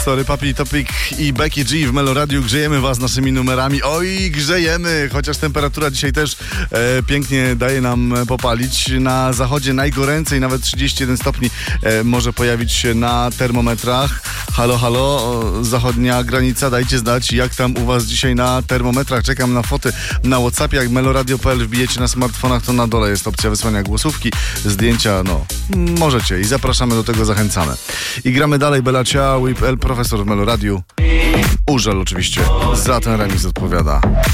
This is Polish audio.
Sorry, Papi Topic i Becky G w Meloradiu. Grzejemy was naszymi numerami. Oj, grzejemy! Chociaż temperatura dzisiaj też pięknie daje nam popalić. Na zachodzie najgoręcej, nawet 31 stopni może pojawić się na termometrach. Halo, halo, zachodnia granica, dajcie znać, jak tam u was dzisiaj na termometrach. Czekam na foty na WhatsAppie. Jak meloradio.pl wbijecie na smartfonach, to na dole jest opcja wysłania głosówki, zdjęcia, możecie i zapraszamy do tego, zachęcamy. I gramy dalej. Bella Ciao, Whip El Profesor w Meloradiu. Urzel oczywiście za ten remix odpowiada.